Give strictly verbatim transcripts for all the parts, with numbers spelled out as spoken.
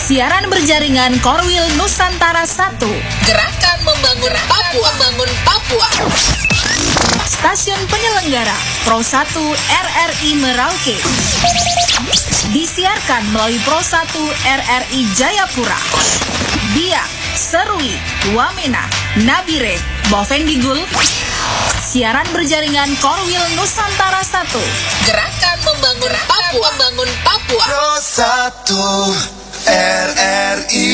Siaran berjaringan Korwil Nusantara satu. Gerakan membangun Papua. Membangun Papua. Stasiun penyelenggara Pro satu R R I Merauke. Disiarkan melalui Pro satu R R I Jayapura. Biak, Serui, Wamena, Nabire, Bovendigul. Siaran berjaringan Korwil Nusantara satu. Gerakan membangun Papua. Membangun Papua. Pro satu R R I.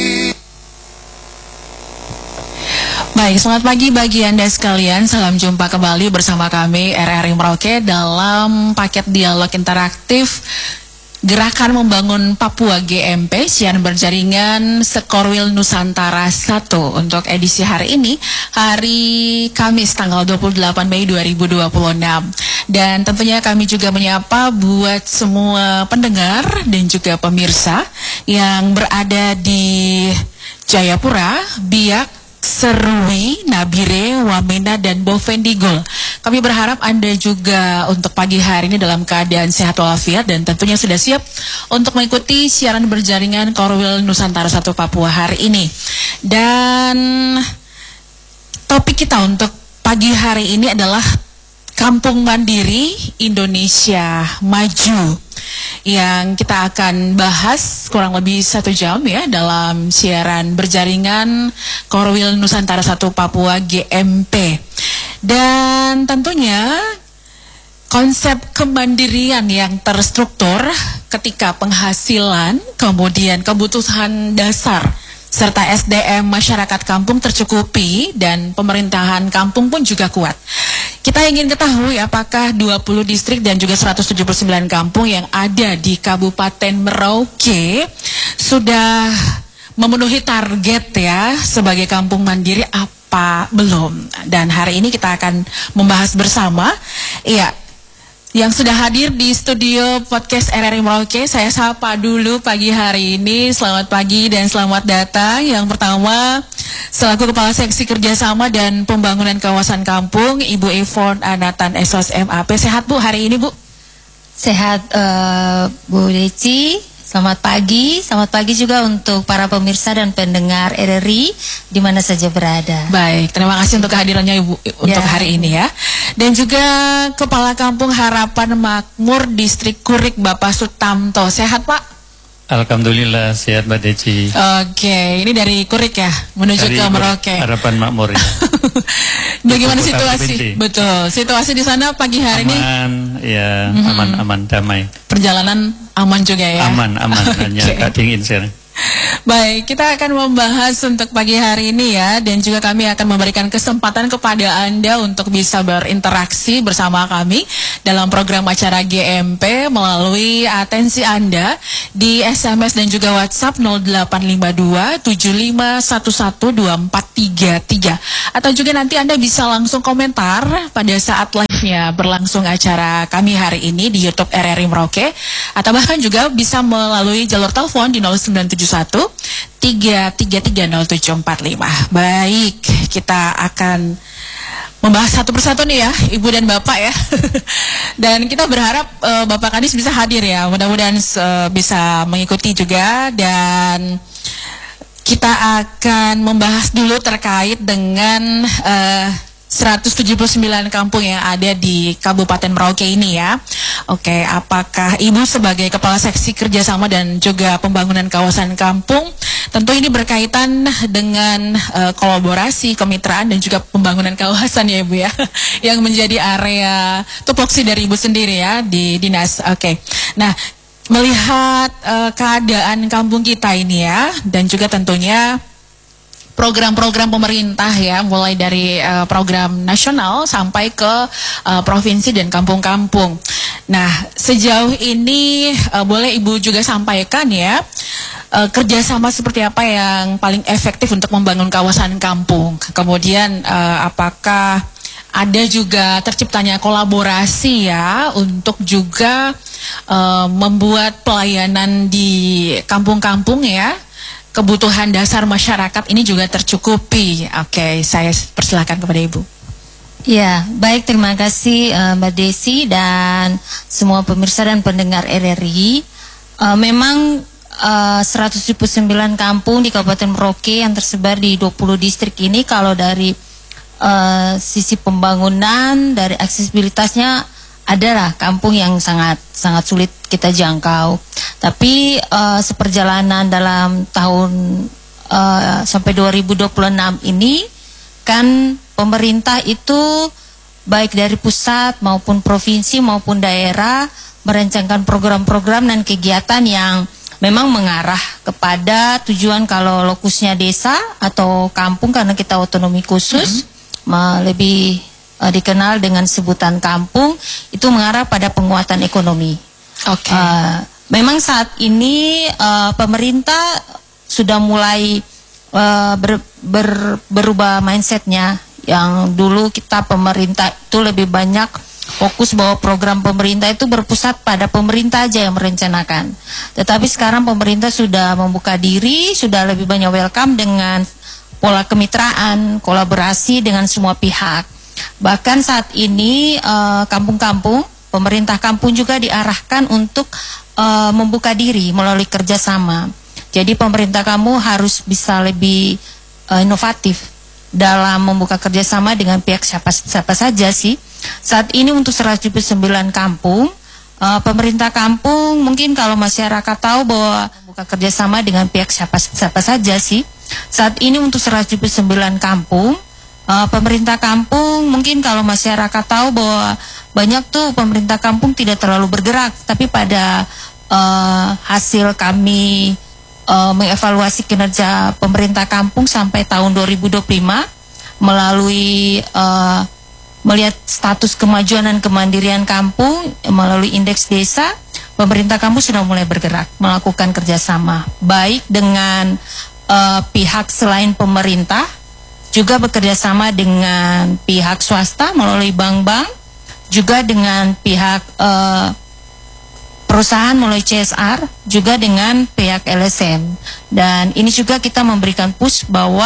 Baik, selamat pagi bagi Anda sekalian. Salam jumpa kembali bersama kami R R I Merauke dalam paket dialog interaktif Gerakan Membangun Papua G M P, siaran berjaringan Sekorwil Nusantara satu untuk edisi hari ini, hari Kamis tanggal dua puluh delapan Mei dua ribu dua puluh enam. Dan tentunya kami juga menyapa buat semua pendengar dan juga pemirsa yang berada di Jayapura, Biak, Serui, Nabire, Wamena, dan Bovendigul. Kami berharap Anda juga untuk pagi hari ini dalam keadaan sehat walafiat dan tentunya sudah siap untuk mengikuti siaran berjaringan Korwil Nusantara satu Papua hari ini. Dan topik kita untuk pagi hari ini adalah Kampung Mandiri Indonesia Maju, yang kita akan bahas kurang lebih satu jam ya dalam siaran berjaringan Korwil Nusantara satu Papua G M P. Dan tentunya konsep kemandirian yang terstruktur ketika penghasilan, kemudian kebutuhan dasar, serta S D M masyarakat kampung tercukupi dan pemerintahan kampung pun juga kuat. Kita ingin ketahui apakah dua puluh distrik dan juga seratus tujuh puluh sembilan kampung yang ada di Kabupaten Merauke sudah memenuhi target ya sebagai kampung mandiri apa belum. Dan hari ini kita akan membahas bersama ya yang sudah hadir di studio podcast R R I Merauke. Saya sapa dulu pagi hari ini. Selamat pagi dan selamat datang. Yang pertama, selaku Kepala Seksi Kerjasama dan Pembangunan Kawasan Kampung, Ibu Yvonne Anatan S O S M A P. Sehat Bu hari ini Bu? Sehat uh, Bu Deci. Selamat pagi, selamat pagi juga untuk para pemirsa dan pendengar R R I di mana saja berada. Baik, terima kasih untuk kehadirannya Ibu untuk ya. hari ini ya. Dan juga Kepala Kampung Harapan Makmur Distrik Kurik Bapak Sutamto. Sehat Pak? Alhamdulillah sehat Mbak Deci. Oke, ini dari Kurik ya menuju dari ke Merauke. Harapan Makmur ya. Bagaimana Kota situasi? Provinsi. Betul, situasi di sana pagi hari aman, ini? Aman, ya Mhm. aman, aman, damai. Perjalanan aman juga ya? Aman, aman, hanya Oke. agak dingin sekarang. Baik, kita akan membahas untuk pagi hari ini ya, dan juga kami akan memberikan kesempatan kepada Anda untuk bisa berinteraksi bersama kami dalam program acara G M P melalui atensi Anda di S M S dan juga WhatsApp nol delapan lima dua tujuh lima satu satu dua empat tiga tiga, atau juga nanti Anda bisa langsung komentar pada saat live-nya berlangsung acara kami hari ini di YouTube R R I Merauke, atau bahkan juga bisa melalui jalur telepon di nol sembilan tujuh satu tiga tiga tiga nol tujuh empat lima. Baik, kita akan membahas satu persatu nih ya, Ibu dan Bapak ya. Dan kita berharap uh, Bapak Kadis bisa hadir ya, mudah-mudahan uh, bisa mengikuti juga. Dan kita akan membahas dulu terkait dengan uh, seratus tujuh puluh sembilan kampung yang ada di Kabupaten Merauke ini ya. Oke, apakah Ibu sebagai Kepala Seksi Kerjasama dan juga Pembangunan Kawasan Kampung, tentu ini berkaitan dengan uh, kolaborasi, kemitraan dan juga pembangunan kawasan ya Ibu ya, yang menjadi area tupoksi dari Ibu sendiri ya di dinas. Oke, nah melihat uh, keadaan kampung kita ini ya, dan juga tentunya program-program pemerintah ya, mulai dari uh, program nasional sampai ke uh, provinsi dan kampung-kampung. Nah, sejauh ini uh, boleh Ibu juga sampaikan ya, uh, kerjasama seperti apa yang paling efektif untuk membangun kawasan kampung. Kemudian uh, apakah ada juga terciptanya kolaborasi ya untuk juga uh, membuat pelayanan di kampung-kampung ya, kebutuhan dasar masyarakat ini juga tercukupi. Oke, saya persilakan kepada Ibu. Ya, baik, terima kasih uh, Mbak Desi dan semua pemirsa dan pendengar R R I. Uh, memang uh, seratus tujuh puluh sembilan kampung di Kabupaten Merauke yang tersebar di dua puluh distrik ini, kalau dari uh, sisi pembangunan, dari aksesibilitasnya, adalah kampung yang sangat sangat sulit kita jangkau. Tapi uh, seperjalanan dalam tahun uh, sampai dua ribu dua puluh enam ini, kan pemerintah itu baik dari pusat maupun provinsi maupun daerah merancangkan program-program dan kegiatan yang memang mengarah kepada tujuan, kalau lokusnya desa atau kampung karena kita otonomi khusus, mm-hmm. lebih uh, dikenal dengan sebutan kampung, itu mengarah pada penguatan ekonomi. Oke. Okay. Uh, memang saat ini uh, pemerintah sudah mulai uh, ber, ber, berubah mindsetnya. Yang dulu kita pemerintah itu lebih banyak fokus bahwa program pemerintah itu berpusat pada pemerintah aja yang merencanakan. Tetapi sekarang pemerintah sudah membuka diri, sudah lebih banyak welcome dengan pola kemitraan, kolaborasi dengan semua pihak. Bahkan saat ini uh, kampung-kampung, pemerintah kampung juga diarahkan untuk uh, membuka diri melalui kerjasama. Jadi pemerintah kamu harus bisa lebih uh, inovatif dalam membuka kerjasama dengan pihak siapa, siapa saja sih. Saat ini untuk seratus tujuh puluh sembilan kampung, uh, pemerintah kampung mungkin kalau masyarakat tahu bahwa membuka kerjasama dengan pihak siapa, siapa saja sih. Saat ini untuk seratus tujuh puluh sembilan kampung, uh, pemerintah kampung mungkin kalau masyarakat tahu bahwa banyak tuh pemerintah kampung tidak terlalu bergerak, tapi pada uh, hasil kami Uh, mengevaluasi kinerja pemerintah kampung sampai tahun dua ribu dua puluh lima melalui uh, melihat status kemajuan dan kemandirian kampung melalui indeks desa, pemerintah kampung sudah mulai bergerak melakukan kerjasama baik dengan uh, pihak selain pemerintah, juga bekerjasama dengan pihak swasta melalui bank-bank, juga dengan pihak uh, perusahaan melalui C S R, juga dengan pihak L S M. Dan ini juga kita memberikan push bahwa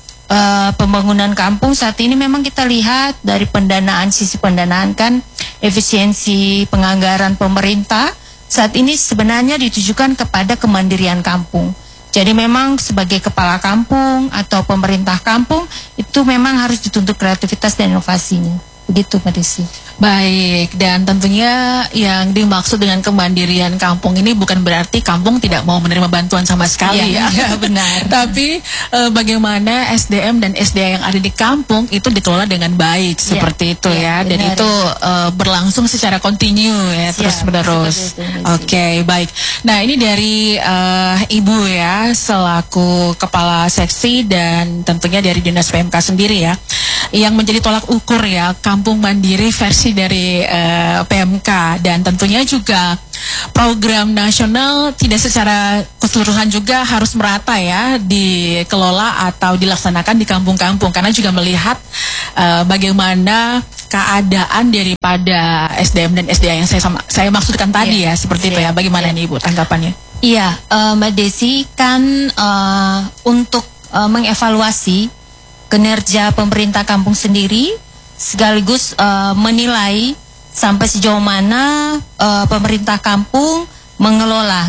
uh, pembangunan kampung saat ini memang kita lihat dari pendanaan, sisi pendanaan kan efisiensi penganggaran pemerintah saat ini sebenarnya ditujukan kepada kemandirian kampung. Jadi memang sebagai kepala kampung atau pemerintah kampung itu memang harus dituntut kreativitas dan inovasinya. Begitu Mbak Desi. Baik, dan tentunya yang dimaksud dengan kemandirian kampung ini bukan berarti kampung tidak mau menerima bantuan sama sekali ya, ya. Ya benar. Tapi e, bagaimana S D M dan S D A yang ada di kampung itu dikelola dengan baik, ya, seperti itu ya, ya. Dan benar, itu e, berlangsung secara kontinu ya, terus menerus. Oke, okay, baik. Nah ini dari e, Ibu ya selaku kepala seksi dan tentunya dari Dinas P M K sendiri ya, yang menjadi tolak ukur ya kampung mandiri versi dari uh, P M K, dan tentunya juga program nasional tidak secara keseluruhan juga harus merata ya dikelola atau dilaksanakan di kampung-kampung, karena juga melihat uh, bagaimana keadaan daripada S D M dan S D A yang saya sama, saya maksudkan tadi ya, ya seperti ya, itu ya. Bagaimana ya. nih Ibu tanggapannya? Iya, uh, Mbak Desi kan uh, untuk uh, mengevaluasi kinerja pemerintah kampung sendiri sekaligus uh, menilai sampai sejauh mana uh, pemerintah kampung mengelola,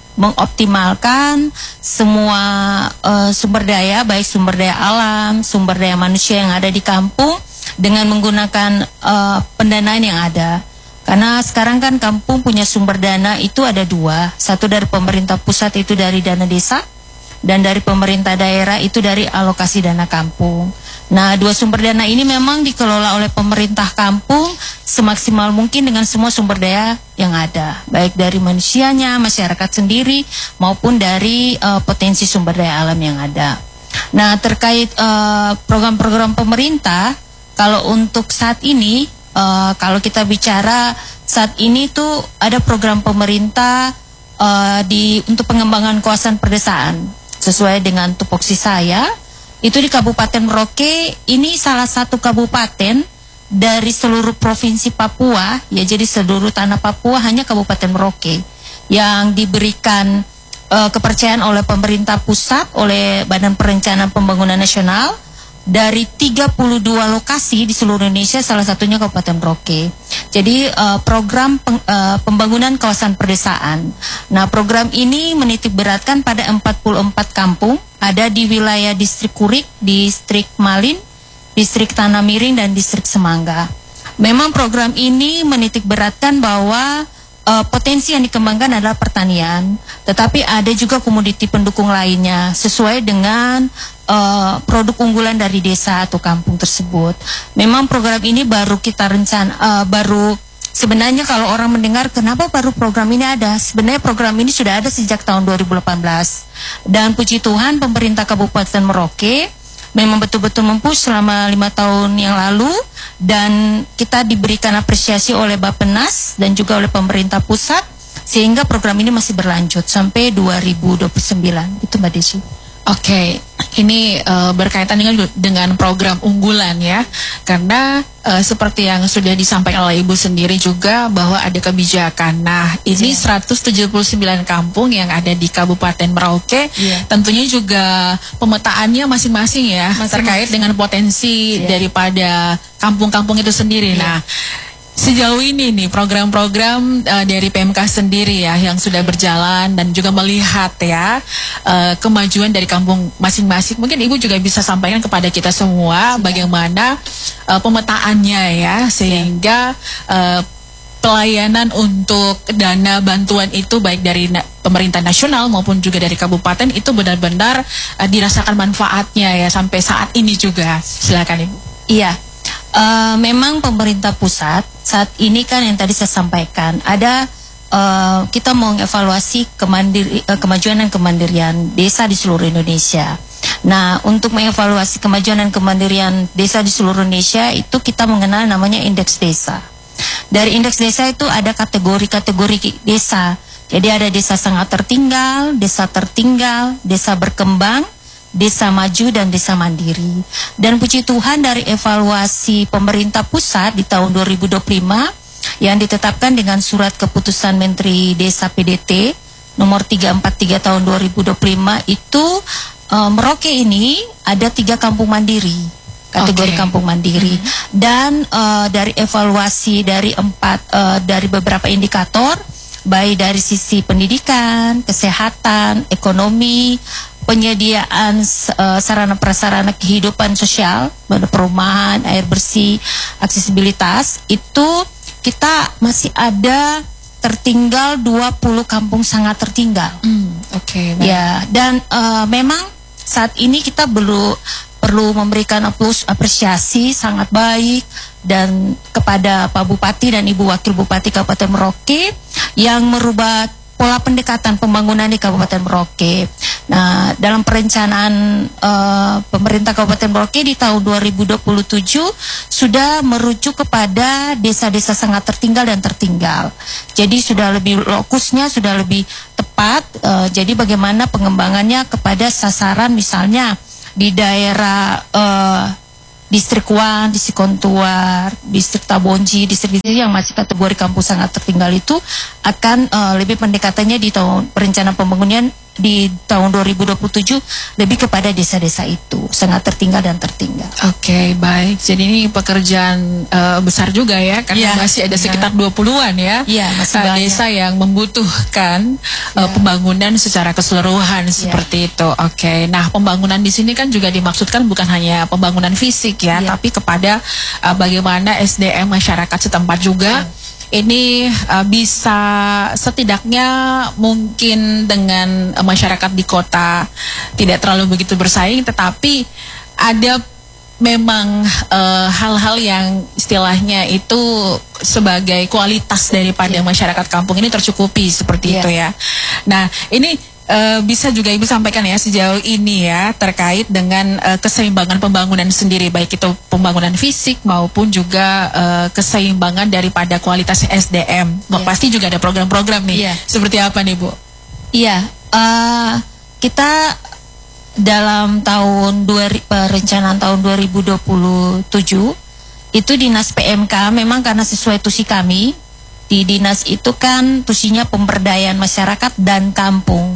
mengoptimalkan semua uh, sumber daya, baik sumber daya alam, sumber daya manusia yang ada di kampung dengan menggunakan uh, pendanaan yang ada. Karena sekarang kan kampung punya sumber dana itu ada dua, satu dari pemerintah pusat itu dari dana desa, dan dari pemerintah daerah itu dari alokasi dana kampung. Nah, dua sumber dana ini memang dikelola oleh pemerintah kampung semaksimal mungkin dengan semua sumber daya yang ada, baik dari manusianya, masyarakat sendiri, maupun dari uh, potensi sumber daya alam yang ada. Nah, terkait uh, program-program pemerintah, kalau untuk saat ini, uh, kalau kita bicara saat ini tuh ada program pemerintah uh, di untuk pengembangan kawasan perdesaan sesuai dengan tupoksi saya. Itu di Kabupaten Merauke, ini salah satu kabupaten dari seluruh provinsi Papua, ya jadi seluruh tanah Papua hanya Kabupaten Merauke yang diberikan uh, kepercayaan oleh pemerintah pusat, oleh Badan Perencanaan Pembangunan Nasional dari tiga puluh dua lokasi di seluruh Indonesia, salah satunya Kabupaten Merauke. Jadi uh, program peng, uh, pembangunan kawasan perdesaan. Nah, program ini menitik beratkan pada empat puluh empat kampung, ada di wilayah Distrik Kurik, Distrik Malin, Distrik Tanah Miring, dan Distrik Semangga. Memang program ini menitik beratkan bahwa uh, potensi yang dikembangkan adalah pertanian, tetapi ada juga komoditi pendukung lainnya sesuai dengan uh, produk unggulan dari desa atau kampung tersebut. Memang program ini baru kita rencana, uh, baru sebenarnya kalau orang mendengar kenapa baru program ini ada, sebenarnya program ini sudah ada sejak tahun dua ribu delapan belas, dan puji Tuhan pemerintah Kabupaten Merauke memang betul-betul mempush selama lima tahun yang lalu, dan kita diberikan apresiasi oleh Bappenas dan juga oleh pemerintah pusat sehingga program ini masih berlanjut sampai dua ribu dua puluh sembilan. Itu Mbak Desi. Oke, okay. Ini uh, berkaitan dengan dengan program unggulan ya, karena uh, seperti yang sudah disampaikan oleh Ibu sendiri juga bahwa ada kebijakan. Nah, ini yeah. seratus tujuh puluh sembilan kampung yang ada di Kabupaten Merauke, yeah. tentunya juga pemetaannya masing-masing ya, masing-masing. terkait dengan potensi yeah. daripada kampung-kampung itu sendiri. Yeah. Nah, sejauh ini nih program-program uh, dari P M K sendiri ya yang sudah berjalan dan juga melihat ya uh, kemajuan dari kampung masing-masing. Mungkin Ibu juga bisa sampaikan kepada kita semua bagaimana uh, pemetaannya ya, sehingga uh, pelayanan untuk dana bantuan itu baik dari na pemerintah nasional maupun juga dari kabupaten itu benar-benar uh, dirasakan manfaatnya ya sampai saat ini juga. Silakan Ibu. Iya. Uh, memang pemerintah pusat saat ini kan yang tadi saya sampaikan ada uh, kita mau mengevaluasi kemandiri, uh, kemajuan dan kemandirian desa di seluruh Indonesia. Nah, untuk mengevaluasi kemajuan dan kemandirian desa di seluruh Indonesia itu kita mengenal namanya indeks desa. Dari indeks desa itu ada kategori-kategori desa. Jadi ada desa sangat tertinggal, desa tertinggal, desa berkembang, desa maju, dan desa mandiri. Dan puji Tuhan dari evaluasi pemerintah pusat di tahun dua ribu dua puluh lima yang ditetapkan dengan surat keputusan Menteri Desa P D T nomor tiga empat tiga tahun dua ribu dua puluh lima itu uh, Merauke ini ada tiga kampung mandiri, kategori okay. kampung mandiri. Mm-hmm. Dan uh, dari evaluasi dari empat uh, dari beberapa indikator, baik dari sisi pendidikan, kesehatan, ekonomi, penyediaan uh, sarana prasarana kehidupan sosial, perumahan, air bersih, aksesibilitas, itu kita masih ada tertinggal dua puluh kampung sangat tertinggal. Mm, Oke. Okay, ya, dan uh, memang saat ini kita perlu perlu memberikan aplaus, apresiasi sangat baik dan kepada Pak Bupati dan Ibu Wakil Bupati Kabupaten Merauke yang merubah pola pendekatan pembangunan di Kabupaten Merauke. Nah, dalam perencanaan uh, pemerintah Kabupaten Merauke di tahun dua ribu dua puluh tujuh sudah merujuk kepada desa-desa sangat tertinggal dan tertinggal. Jadi sudah lebih lokusnya sudah lebih tepat. Uh, jadi bagaimana pengembangannya kepada sasaran misalnya di daerah uh, Distrik Wan, Distrik Kontuar, Distrik Tabonji, distrik-distrik yang masih kategori kampung sangat tertinggal itu akan uh, lebih pendekatannya di tahun perencanaan pembangunan di tahun dua ribu dua puluh tujuh lebih kepada desa-desa itu sangat tertinggal dan tertinggal. Oke, okay, baik. Jadi ini pekerjaan uh, besar juga ya, karena ya, masih ada sekitar dua puluhan ya, ya masih uh, desa yang membutuhkan ya. uh, pembangunan secara keseluruhan ya. Seperti itu. Oke, okay. Nah pembangunan di sini kan juga dimaksudkan bukan hanya pembangunan fisik ya, ya. tapi kepada uh, bagaimana S D M masyarakat setempat juga. Ya. Ini uh, bisa setidaknya mungkin dengan uh, masyarakat di kota tidak terlalu begitu bersaing, tetapi ada memang hal-hal uh, yang istilahnya itu sebagai kualitas daripada yeah. masyarakat kampung ini tercukupi seperti yeah. itu ya. Nah ini Uh, bisa juga Ibu sampaikan ya sejauh ini ya terkait dengan uh, keseimbangan pembangunan sendiri, baik itu pembangunan fisik maupun juga uh, keseimbangan daripada kualitas S D M. Yeah. Pasti juga ada program-program nih. Yeah. Seperti apa nih Bu? Iya, uh, kita dalam tahun dua, perencanaan tahun dua ribu dua puluh tujuh itu Dinas P M K memang karena sesuai tusi kami. Di dinas itu kan tusinya pemberdayaan masyarakat dan kampung.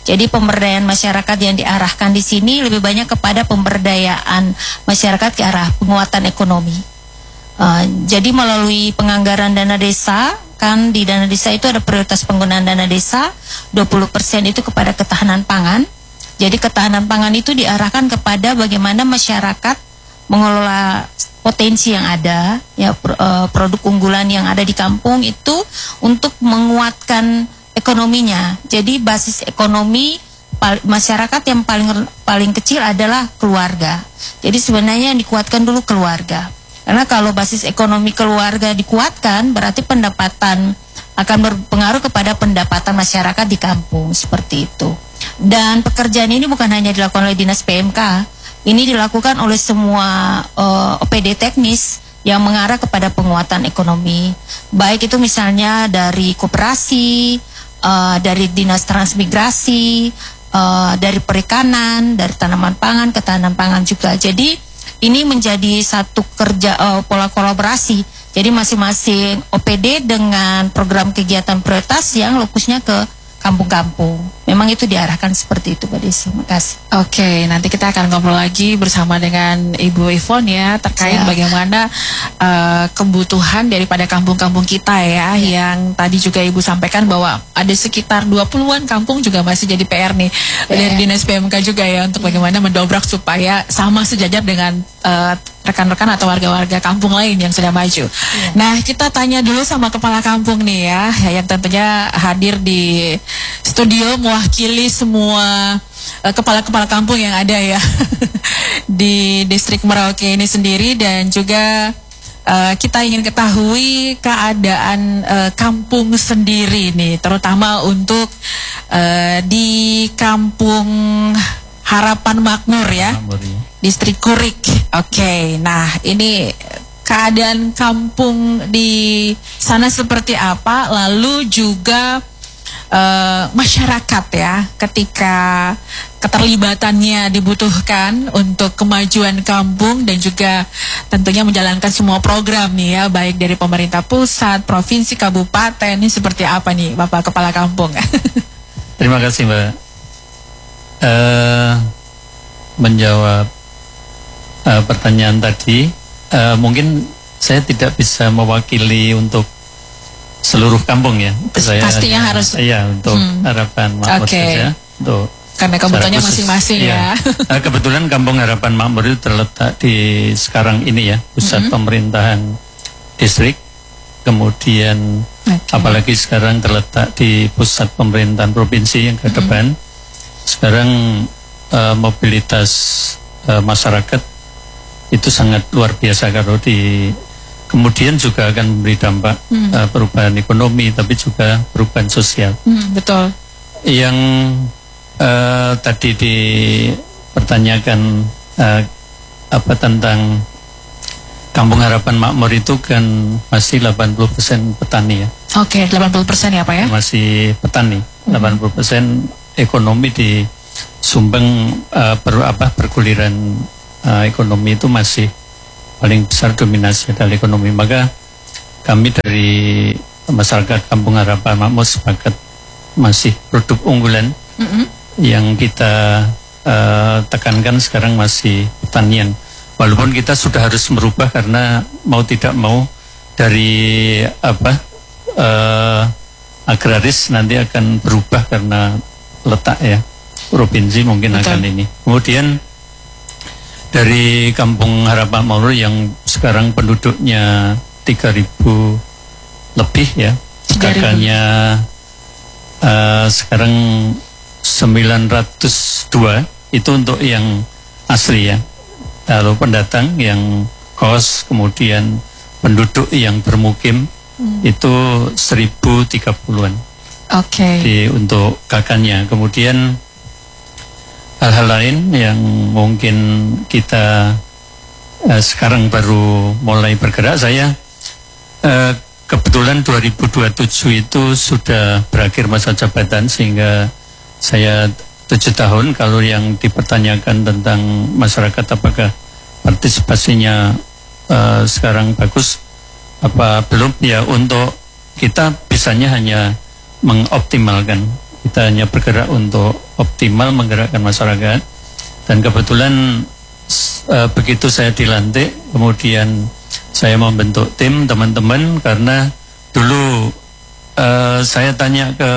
Jadi pemberdayaan masyarakat yang diarahkan di sini lebih banyak kepada pemberdayaan masyarakat ke arah penguatan ekonomi. Uh, jadi melalui penganggaran dana desa, kan di dana desa itu ada prioritas penggunaan dana desa, dua puluh persen itu kepada ketahanan pangan. Jadi ketahanan pangan itu diarahkan kepada bagaimana masyarakat mengelola potensi yang ada, ya produk unggulan yang ada di kampung itu untuk menguatkan ekonominya. Jadi basis ekonomi masyarakat yang paling paling kecil adalah keluarga. Jadi sebenarnya yang dikuatkan dulu keluarga. Karena kalau basis ekonomi keluarga dikuatkan, berarti pendapatan akan berpengaruh kepada pendapatan masyarakat di kampung, seperti itu. Dan pekerjaan ini bukan hanya dilakukan oleh Dinas P M K, ini dilakukan oleh semua uh, O P D teknis yang mengarah kepada penguatan ekonomi. Baik itu misalnya dari koperasi, uh, dari Dinas Transmigrasi, uh, dari perikanan, dari tanaman pangan, ketahanan pangan juga. Jadi ini menjadi satu kerja uh, pola kolaborasi. Jadi masing-masing O P D dengan program kegiatan prioritas yang lokusnya ke kampung-kampung. Memang itu diarahkan seperti itu, Mbak Desi. Terima kasih. Oke, nanti kita akan ngobrol lagi bersama dengan Ibu Yvonne ya terkait Ya. bagaimana uh, kebutuhan daripada kampung-kampung kita ya, ya, yang tadi juga Ibu sampaikan bahwa ada sekitar dua puluhan kampung juga masih jadi P R nih P R. dari Dinas P M K juga ya untuk bagaimana mendobrak supaya sama sejajar dengan uh, rekan-rekan atau warga-warga kampung lain yang sudah maju. Ya. Nah, kita tanya dulu sama kepala kampung nih ya, yang tentunya hadir di studio mewakili semua uh, kepala-kepala kampung yang ada ya di distrik Merauke ini sendiri, dan juga uh, kita ingin ketahui keadaan uh, kampung sendiri nih, terutama untuk uh, di kampung Harapan Makmur ya. Makmur, ya. Distrik Kurik. Oke, okay. Nah ini keadaan kampung di sana seperti apa? Lalu juga uh, masyarakat ya, ketika keterlibatannya dibutuhkan untuk kemajuan kampung dan juga tentunya menjalankan semua program nih ya, baik dari pemerintah pusat, provinsi, kabupaten. Ini seperti apa nih, Bapak Kepala Kampung? Terima kasih, Mbak. Uh, menjawab uh, pertanyaan tadi, uh, mungkin saya tidak bisa mewakili untuk seluruh kampung ya. Saya pastinya hanya, harus. Iya, untuk hmm. Harapan Makmur okay. saja. Untuk karena kebutuhannya masing-masing ya. Uh, kebetulan Kampung Harapan Makmur itu terletak di sekarang ini ya, pusat mm-hmm. pemerintahan distrik. Kemudian okay. apalagi sekarang terletak di pusat pemerintahan provinsi yang ke depan. Mm-hmm. Sekarang uh, mobilitas uh, masyarakat itu sangat luar biasa kalau di kemudian juga akan memberi dampak hmm. uh, perubahan ekonomi tapi juga perubahan sosial. Hmm, betul. Yang uh, tadi dipertanyakan uh, apa tentang Kampung Harapan Makmur itu kan masih delapan puluh persen petani ya. Oke, okay, delapan puluh persen ya Pak ya? Masih petani, hmm. delapan puluh persen ekonomi di Sumbang uh, per, apa perguliran uh, ekonomi itu masih paling besar dominasi dari ekonomi. Maka kami dari masyarakat Kampung Harapan Makmur sepakat masih produk unggulan mm-hmm. yang kita uh, tekankan sekarang masih pertanian. Walaupun kita sudah harus merubah karena mau tidak mau dari apa uh, agraris nanti akan berubah karena letak ya provinsi mungkin Betul. akan ini. Kemudian dari Kampung Harapan Makmur yang sekarang penduduknya tiga ribu lebih ya, kakaknya uh, sekarang sembilan ratus dua itu untuk yang asli ya. Lalu pendatang yang kos, kemudian penduduk yang bermukim hmm. itu seribu tiga puluhan. Oke. Okay. Untuk kakaknya. Kemudian hal-hal lain yang mungkin kita uh, sekarang baru mulai bergerak. Saya uh, kebetulan dua ribu dua puluh tujuh itu sudah berakhir masa jabatan sehingga saya tujuh tahun. Kalau yang dipertanyakan tentang masyarakat apakah partisipasinya uh, sekarang bagus apa belum, ya untuk kita bisanya hanya mengoptimalkan Kita hanya bergerak untuk optimal menggerakkan masyarakat. Dan kebetulan uh, begitu saya dilantik, kemudian saya membentuk tim teman-teman, karena dulu uh, saya tanya ke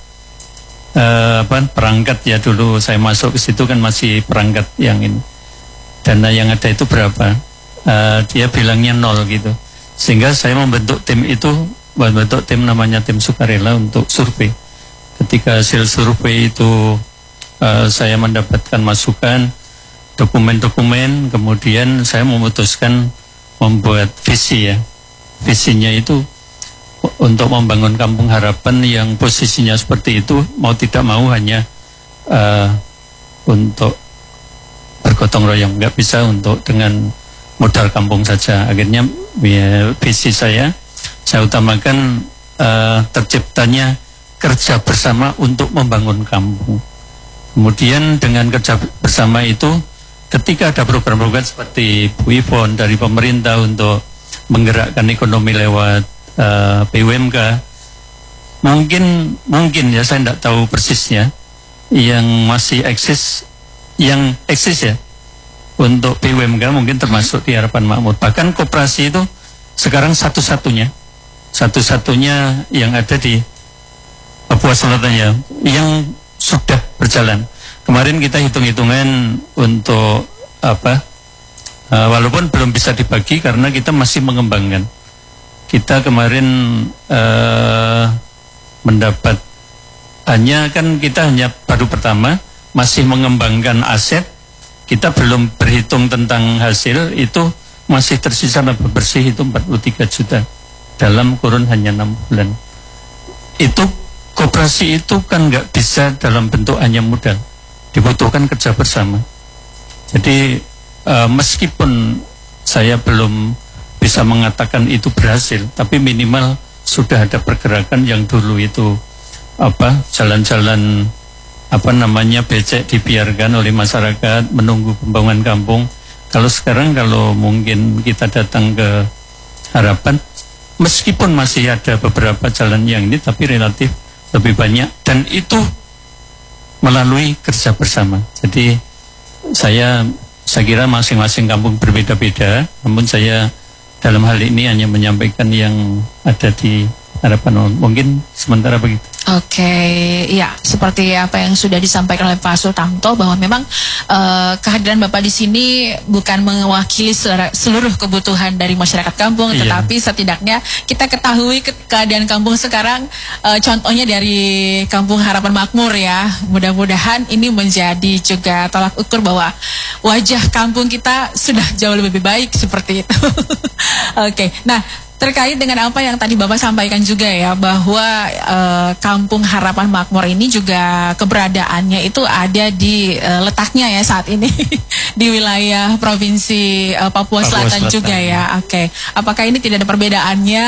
uh, apa perangkat ya, dulu saya masuk ke situ kan masih perangkat yang ini, dana yang ada itu berapa, uh, dia bilangnya nol gitu, sehingga saya membentuk tim itu, membentuk tim namanya tim sukarela untuk survei. Ketika hasil survei itu uh, saya mendapatkan masukan, dokumen-dokumen, kemudian saya memutuskan membuat visi ya. Visinya itu untuk membangun kampung harapan yang posisinya seperti itu, mau tidak mau hanya uh, untuk bergotong royong, nggak bisa untuk dengan modal kampung saja. Akhirnya ya, visi saya, saya utamakan uh, terciptanya kerja bersama untuk membangun kampung. Kemudian dengan kerja bersama itu, ketika ada program-program seperti Bu Ivon dari pemerintah untuk menggerakkan ekonomi lewat uh, B U M K, mungkin mungkin ya saya tidak tahu persisnya, yang masih eksis, yang eksis ya untuk B U M K mungkin termasuk di Harapan Makmur. Bahkan koperasi itu sekarang satu-satunya, satu-satunya yang ada di Papua Selatan ya, yang sudah berjalan. Kemarin kita hitung-hitungan untuk apa, uh, walaupun belum bisa dibagi karena kita masih mengembangkan. Kita kemarin uh, mendapat, hanya kan kita hanya baru pertama, masih mengembangkan aset, kita belum berhitung tentang hasil, itu masih tersisa laba bersih itu empat puluh tiga juta dalam kurun hanya enam bulan. Itu koperasi itu kan nggak bisa dalam bentuk hanya modal, dibutuhkan kerja bersama. Jadi uh, meskipun saya belum bisa mengatakan itu berhasil, tapi minimal sudah ada pergerakan. Yang dulu itu apa, jalan-jalan apa namanya becek dibiarkan oleh masyarakat menunggu pembangunan kampung. Kalau sekarang kalau mungkin kita datang ke Harapan, meskipun masih ada beberapa jalan yang ini, tapi relatif lebih banyak, dan itu melalui kerja bersama. Jadi saya saya kira masing-masing kampung berbeda-beda, namun saya dalam hal ini hanya menyampaikan yang ada di Harapan. Mungkin sementara begitu. Oke, ya seperti apa yang sudah disampaikan oleh Pak Sutanto, bahwa memang uh, kehadiran Bapak di sini bukan mewakili seluruh kebutuhan dari masyarakat kampung, iya, tetapi setidaknya kita ketahui ke keadaan kampung sekarang, uh, contohnya dari Kampung Harapan Makmur ya. Mudah-mudahan ini menjadi juga tolak ukur bahwa wajah kampung kita sudah jauh lebih baik seperti itu. Oke, nah terkait dengan apa yang tadi Bapak sampaikan juga ya, bahwa e, Kampung Harapan Makmur ini juga keberadaannya itu ada di e, letaknya ya saat ini di wilayah Provinsi e, Papua, Papua Selatan, Selatan juga ya. Oke, apakah ini tidak ada perbedaannya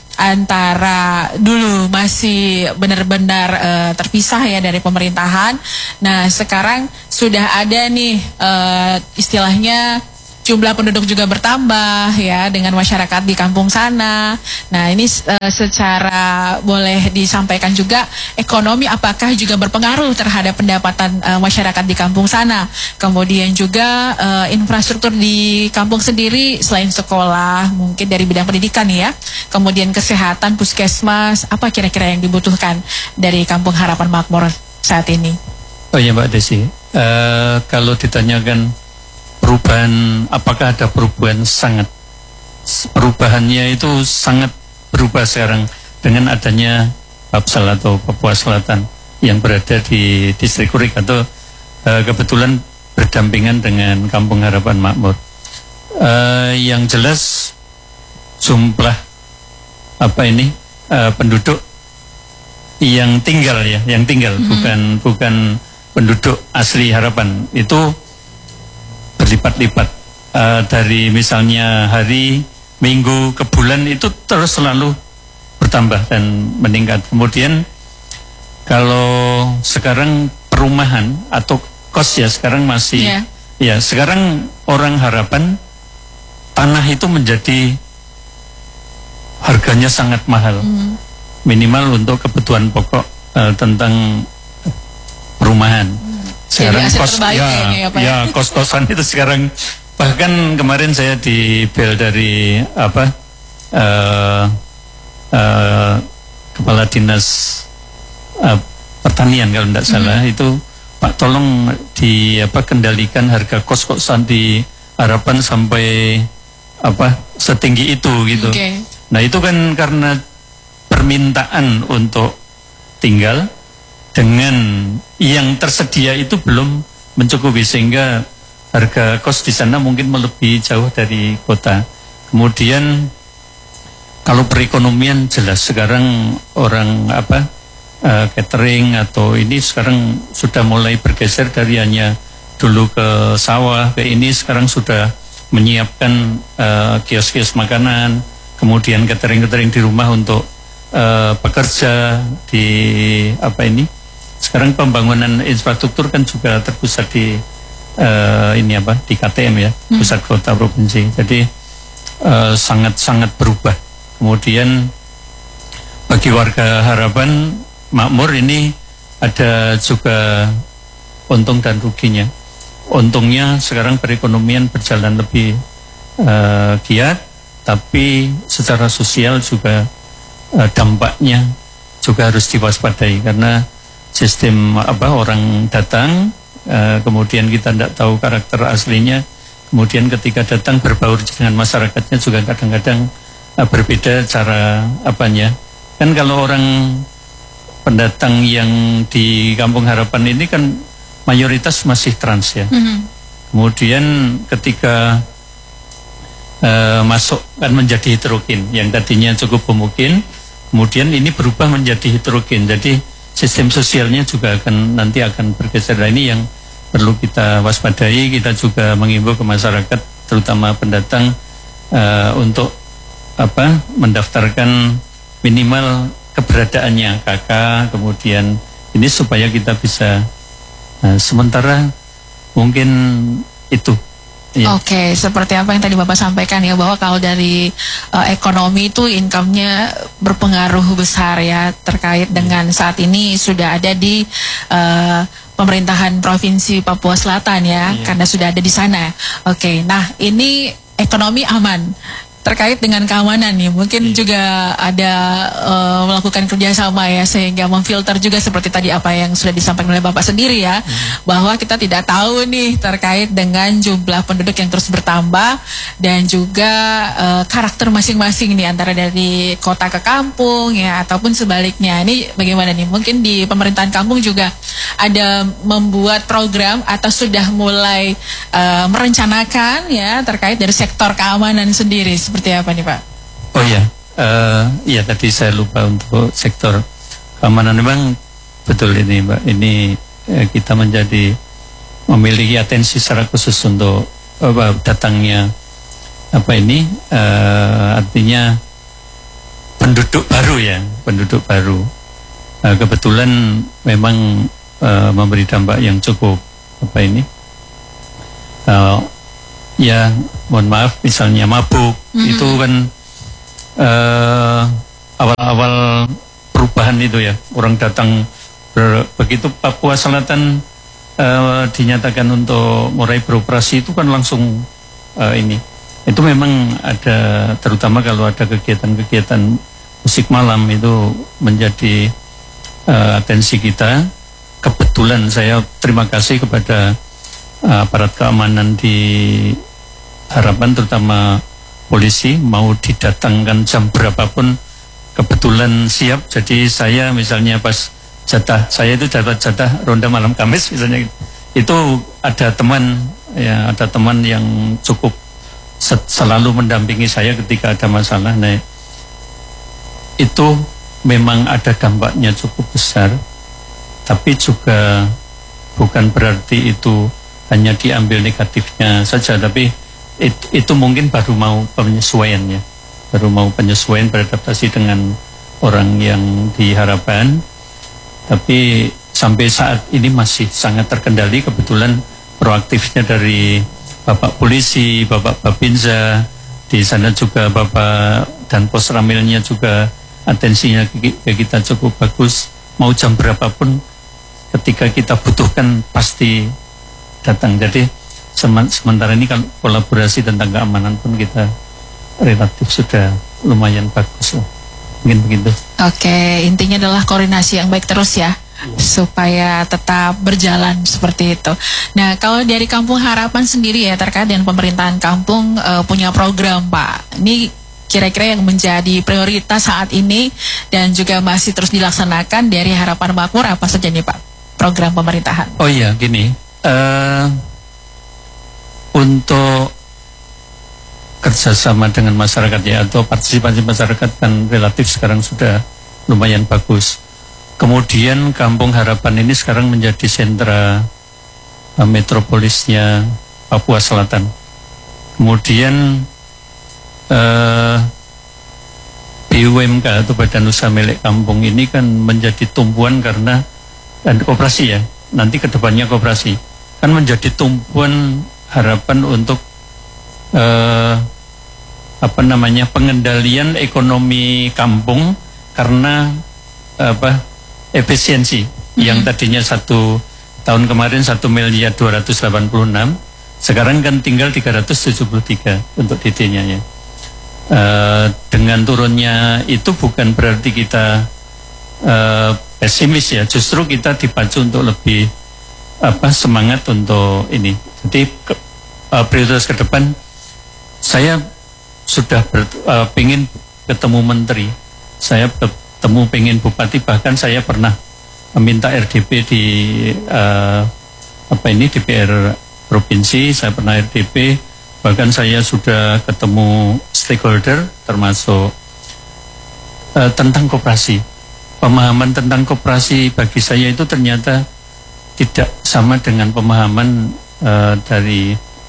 antara dulu masih benar-benar e, terpisah ya dari pemerintahan, nah sekarang sudah ada nih e, istilahnya jumlah penduduk juga bertambah ya dengan masyarakat di kampung sana. Nah ini uh, secara boleh disampaikan juga, ekonomi apakah juga berpengaruh terhadap pendapatan uh, masyarakat di kampung sana. Kemudian juga uh, infrastruktur di kampung sendiri selain sekolah, mungkin dari bidang pendidikan ya, kemudian kesehatan, puskesmas, apa kira-kira yang dibutuhkan dari Kampung Harapan Makmur saat ini? Oh ya Mbak Desi, uh, kalau ditanyakan perubahan, apakah ada perubahan, sangat, perubahannya itu sangat berubah sekarang dengan adanya Papsel atau Papua Selatan yang berada di distrik Kurik atau uh, kebetulan berdampingan dengan Kampung Harapan Makmur. Uh, yang jelas jumlah apa ini uh, penduduk yang tinggal ya, yang tinggal mm-hmm. bukan bukan penduduk asli Harapan itu berlipat-lipat, uh, dari misalnya hari, minggu, ke bulan itu terus selalu bertambah dan meningkat. Kemudian kalau sekarang perumahan atau kos ya sekarang masih yeah. ya sekarang orang Harapan tanah itu menjadi harganya sangat mahal, mm. minimal untuk kebutuhan pokok uh, tentang perumahan. Sekarang Jadi aset kos terbaik ya, kayaknya ya, Pak, ya. ya kos-kosan itu sekarang, bahkan kemarin saya di bel dari apa uh, uh, kepala dinas uh, pertanian kalau tidak salah, mm-hmm. itu Pak tolong di apa kendalikan harga kos-kosan di Harapan sampai apa setinggi itu gitu. Okay. Nah itu kan karena permintaan untuk tinggal dengan yang tersedia itu belum mencukupi, sehingga harga kos di sana mungkin melebihi jauh dari kota. Kemudian kalau perekonomian jelas sekarang orang apa uh, catering atau ini sekarang sudah mulai bergeser dari hanya dulu ke sawah ke ini, sekarang sudah menyiapkan uh, kios-kios makanan, kemudian catering-catering di rumah untuk uh, pekerja di apa ini. Sekarang pembangunan infrastruktur kan juga terpusat di uh, ini apa di K T M ya, hmm. pusat kota provinsi. Jadi uh, sangat-sangat berubah. Kemudian bagi warga Harapan makmur ini ada juga untung dan ruginya. Untungnya sekarang perekonomian berjalan lebih uh, giat, tapi secara sosial juga uh, dampaknya juga harus diwaspadai, karena sistem apa orang datang, uh, kemudian kita tidak tahu karakter aslinya, kemudian ketika datang berbaur dengan masyarakatnya juga kadang-kadang uh, berbeda cara apanya. Kan kalau orang pendatang yang di Kampung Harapan ini kan mayoritas masih trans ya. Mm-hmm. Kemudian ketika uh, masuk kan menjadi heterogen, yang tadinya cukup pemukin, kemudian ini berubah menjadi heterogen. Jadi sistem sosialnya juga akan nanti akan bergeser. Nah, ini yang perlu kita waspadai. Kita juga mengimbau ke masyarakat, terutama pendatang, uh, untuk apa mendaftarkan minimal keberadaannya K K, kemudian ini supaya kita bisa uh, sementara mungkin itu. Ya. Oke, okay, seperti apa yang tadi Bapak sampaikan ya, bahwa kalau dari uh, ekonomi itu income-nya berpengaruh besar ya, terkait dengan saat ini sudah ada di uh, pemerintahan Provinsi Papua Selatan ya, yeah. karena sudah ada di sana. Oke, okay, nah ini ekonomi aman. Terkait dengan keamanan nih, mungkin yeah. juga ada uh, melakukan kerjasama ya, sehingga memfilter juga seperti tadi apa yang sudah disampaikan oleh Bapak sendiri ya, mm. bahwa kita tidak tahu nih terkait dengan jumlah penduduk yang terus bertambah dan juga uh, karakter masing-masing nih antara dari kota ke kampung ya, ataupun sebaliknya. Ini bagaimana nih? Mungkin di pemerintahan kampung juga ada membuat program atau sudah mulai uh, merencanakan ya terkait dari sektor keamanan sendiri. Seperti apa nih Pak? Oh ya, uh, ya tadi saya lupa untuk sektor keamanan. Memang betul ini Mbak, ini uh, kita menjadi memiliki atensi secara khusus untuk uh, datangnya apa ini uh, artinya penduduk baru ya, penduduk baru. Uh, kebetulan memang uh, memberi dampak yang cukup apa ini. Uh, Ya, mohon maaf, misalnya mabuk, mm-hmm. itu kan uh, awal-awal perubahan itu ya, orang datang ber, begitu Papua Selatan uh, dinyatakan untuk mulai beroperasi itu kan langsung uh, ini. Itu memang ada, terutama kalau ada kegiatan-kegiatan musik malam itu menjadi uh, atensi kita. Kebetulan saya terima kasih kepada aparat keamanan di Harapan, terutama polisi, mau didatangkan jam berapapun kebetulan siap. Jadi saya misalnya pas jatah, saya itu dapat jatah ronda malam Kamis misalnya, itu ada teman ya, ada teman yang cukup selalu mendampingi saya ketika ada masalah. Nah, itu memang ada dampaknya cukup besar, tapi juga bukan berarti itu hanya diambil negatifnya saja, tapi it, itu mungkin baru mau penyesuaian ya, baru mau penyesuaian beradaptasi dengan orang yang di Harapan. Tapi sampai saat ini masih sangat terkendali. Kebetulan proaktifnya dari Bapak Polisi, Bapak Babinsa, di sana juga Bapak dan Pos Ramilnya juga atensinya ke kita cukup bagus. Mau jam berapapun ketika kita butuhkan pasti datang. Jadi sementara ini kan kolaborasi tentang keamanan pun kita relatif sudah lumayan bagus lah. Mungkin begitu. Oke, intinya adalah koordinasi yang baik terus ya, supaya tetap berjalan seperti itu. Nah, kalau dari Kampung Harapan sendiri ya, terkait dengan pemerintahan kampung uh, punya program Pak, ini kira-kira yang menjadi prioritas saat ini dan juga masih terus dilaksanakan dari Harapan Makmur apa saja nih Pak program pemerintahan? Oh iya, gini, uh, untuk kerjasama dengan masyarakat ya, atau partisipasi masyarakat kan relatif sekarang sudah lumayan bagus. Kemudian Kampung Harapan ini sekarang menjadi sentra uh, metropolisnya Papua Selatan. Kemudian uh, B U M K atau Badan Usaha Milik Kampung ini kan menjadi tumpuan karena dan koperasi ya, nanti kedepannya koperasi kan menjadi tumpuan harapan untuk uh, apa namanya pengendalian ekonomi kampung karena apa efisiensi mm-hmm. yang tadinya satu tahun kemarin satu miliar dua ratus delapan puluh enam, sekarang kan tinggal tiga ratus tujuh puluh tiga untuk D D-nya ya. Uh, dengan turunnya itu bukan berarti kita uh, pesimis ya, justru kita dipacu untuk lebih apa semangat untuk ini. Jadi ke, uh, prioritas ke depan saya sudah ber, uh, pengen ketemu menteri, saya ketemu pengen bupati, bahkan saya pernah meminta R D P di uh, apa ini D P R provinsi, saya pernah R D P, bahkan saya sudah ketemu stakeholder termasuk uh, tentang koperasi. Pemahaman tentang koperasi bagi saya itu ternyata tidak sama dengan pemahaman uh, dari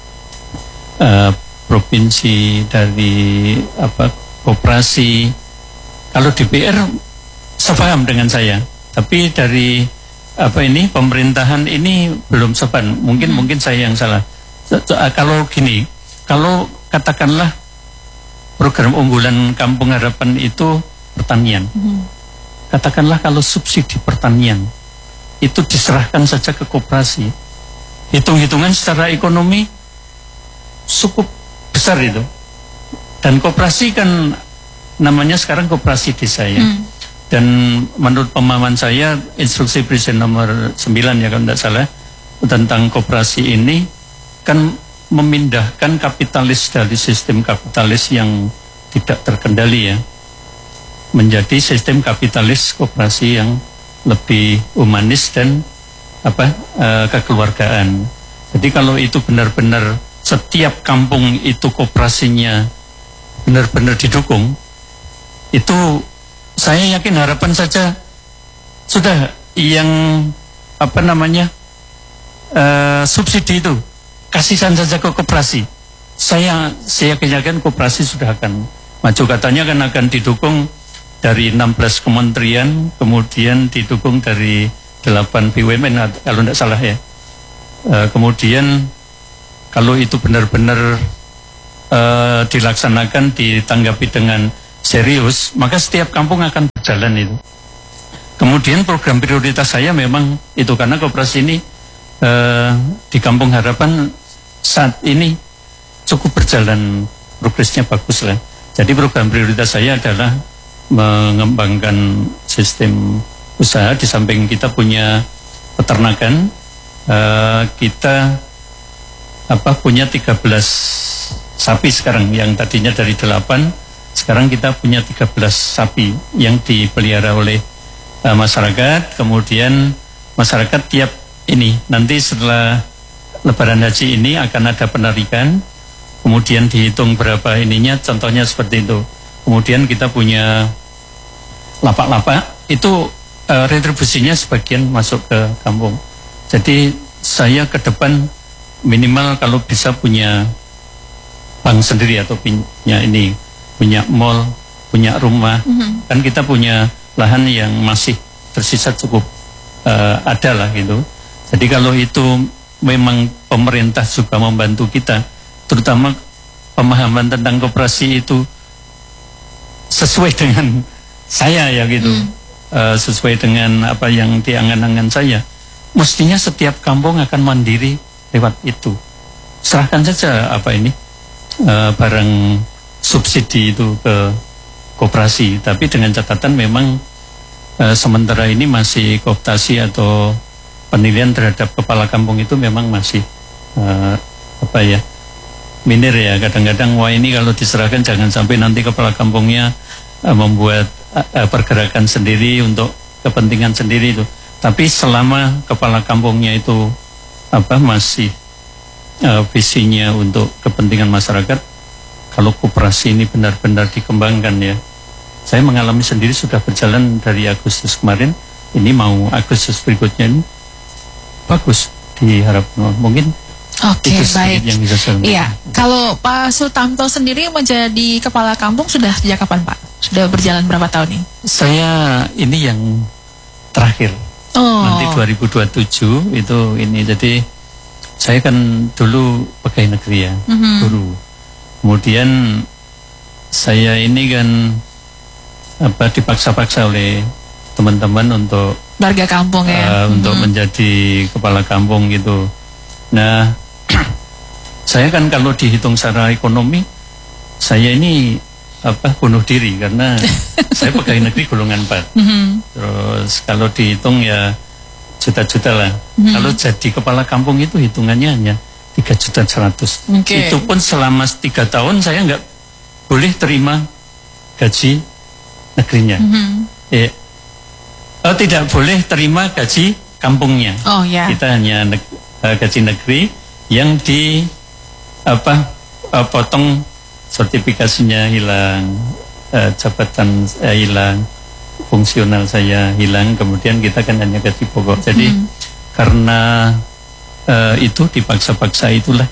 uh, provinsi, dari apa koperasi. Kalau D P R sepaham dengan saya, tapi dari apa ini pemerintahan ini belum sepan. Mungkin hmm. mungkin saya yang salah. Kalau gini, kalau katakanlah program unggulan Kampung Harapan itu pertanian, hmm. katakanlah kalau subsidi pertanian itu diserahkan saja ke koperasi, hitung-hitungan secara ekonomi cukup besar itu. Dan koperasi kan namanya sekarang koperasi desa ya. Hmm. Dan menurut pemahaman saya instruksi Presiden nomor sembilan ya kalau tidak salah tentang koperasi ini kan memindahkan kapitalis dari sistem kapitalis yang tidak terkendali ya menjadi sistem kapitalis koperasi yang lebih humanis dan apa uh, kekeluargaan. Jadi kalau itu benar-benar setiap kampung itu koperasinya benar-benar didukung, itu saya yakin harapan saja sudah yang apa namanya uh, subsidi itu kasihkan saja ke koperasi. Saya saya yakin koperasi sudah akan maju, katanya kan akan didukung dari enam belas kementerian, kemudian didukung dari delapan B U M N kalau tidak salah ya. Uh, kemudian kalau itu benar-benar uh, dilaksanakan, ditanggapi dengan serius, maka setiap kampung akan berjalan itu. Kemudian program prioritas saya memang itu karena koperasi ini uh, di Kampung Harapan saat ini cukup berjalan, progresnya bagus lah. Jadi program prioritas saya adalah mengembangkan sistem usaha. Di samping kita punya peternakan, uh, kita apa punya tiga belas sapi sekarang, yang tadinya dari delapan, sekarang kita punya tiga belas sapi yang dipelihara oleh uh, masyarakat. Kemudian masyarakat tiap ini nanti setelah Lebaran Haji ini akan ada penarikan, kemudian dihitung berapa ininya, contohnya seperti itu. Kemudian kita punya lapak-lapak, itu uh, retribusinya sebagian masuk ke kampung. Jadi saya ke depan minimal kalau bisa punya bank sendiri atau punya ini, punya mall, punya rumah. Mm-hmm. Kan kita punya lahan yang masih tersisa cukup uh, ada lah gitu. Jadi kalau itu memang pemerintah juga membantu kita, terutama pemahaman tentang koperasi itu sesuai dengan saya ya gitu, mm. uh, sesuai dengan apa yang diangan-angan saya. mestinya setiap kampung akan mandiri lewat itu. Serahkan saja apa ini uh, barang subsidi itu ke koperasi, tapi dengan catatan memang uh, sementara ini masih kooptasi atau penilaian terhadap kepala kampung itu memang masih uh, apa ya minir ya. Kadang-kadang wah ini kalau diserahkan jangan sampai nanti kepala kampungnya uh, membuat uh, pergerakan sendiri untuk kepentingan sendiri itu. Tapi selama kepala kampungnya itu apa masih uh, visinya untuk kepentingan masyarakat, kalau koperasi ini benar-benar dikembangkan ya. Saya mengalami sendiri sudah berjalan dari Agustus kemarin, ini mau Agustus berikutnya ini bagus diharapkan. Mungkin Oke, itu sedikit baik. yang bisa saya Iya, kalau Pak Sutanto sendiri menjadi kepala kampung sudah sejak kapan Pak? Sudah berjalan berapa tahun ini? Saya ini yang terakhir. Oh. Nanti dua ribu dua puluh tujuh itu ini. Jadi saya kan dulu pegawai negeri ya, Mhm. guru. Kemudian saya ini kan apa dipaksa-paksa oleh teman-teman untuk Warga kampung ya. uh, untuk menjadi kepala kampung gitu. Nah, saya kan kalau dihitung secara ekonomi, saya ini apa bunuh diri karena saya pegawai negeri golongan empat. Mhm. Terus kalau dihitung ya juta-juta lah. Mhm. Kalau jadi kepala kampung itu hitungannya hanya tiga juta seratus. Oke. Itu pun selama tiga tahun saya nggak boleh terima gaji negerinya. Mhm. Eh, oh, tidak boleh terima gaji kampungnya. Oh ya. Kita hanya neg- eh, gaji negeri yang di apa eh, potong sertifikasinya hilang, eh, jabatan eh, hilang, fungsional saya hilang, kemudian kita kan hanya gaji pokok. Jadi Hmm. karena eh, itu dipaksa-paksa itulah.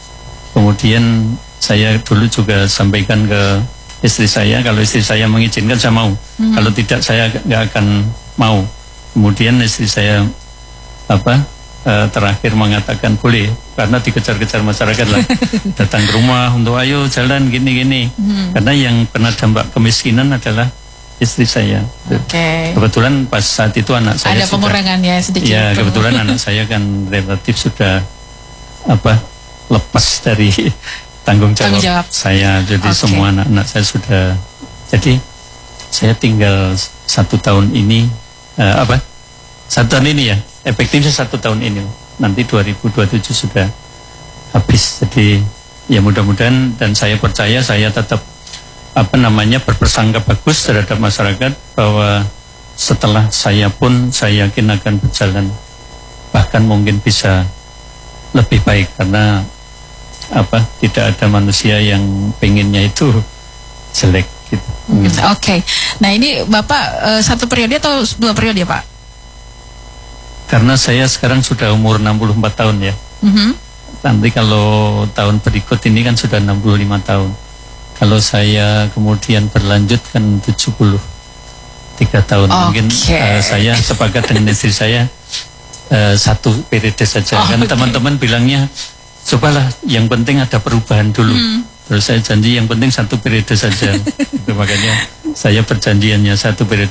Kemudian saya dulu juga sampaikan ke istri saya, kalau istri saya mengizinkan saya mau, Hmm. kalau tidak saya nggak akan mau. Kemudian istri saya apa eh, terakhir mengatakan boleh, karena dikejar-kejar masyarakat lah, datang ke rumah untuk ayo jalan gini-gini. Hmm. Karena yang kena dampak kemiskinan adalah istri saya. Oke. Kebetulan pas saat itu anak saya Ada sudah- pengurangan ya sedikit. Ya kebetulan anak saya kan relatif sudah apa lepas dari tanggung jawab, Tanggung jawab. saya. Jadi Oke. semua anak-anak saya sudah. Jadi saya tinggal satu tahun ini eh, apa satu tahun ini ya efektifnya satu tahun ini. Nanti dua ribu dua puluh tujuh sudah habis. Jadi ya mudah-mudahan dan saya percaya saya tetap apa namanya berpersangka bagus terhadap masyarakat bahwa setelah saya pun saya yakin akan berjalan bahkan mungkin bisa lebih baik karena apa tidak ada manusia yang pengennya itu jelek gitu. Hmm, Oke. Nah ini Bapak eh, satu periode atau dua periode Pak? Karena saya sekarang sudah umur enam puluh empat tahun ya. Mhm. Nanti kalau tahun berikut ini kan sudah enam puluh lima tahun. Kalau saya kemudian berlanjut kan tujuh puluh tiga tahun. Mungkin Oke. eh, saya sepakat dengan istri saya eh, satu periode saja. Oh, Kan oke. teman-teman bilangnya cobalah yang penting ada perubahan dulu. Hmm. Terus saya janji yang penting satu periode saja. Itu makanya saya perjanjiannya satu periode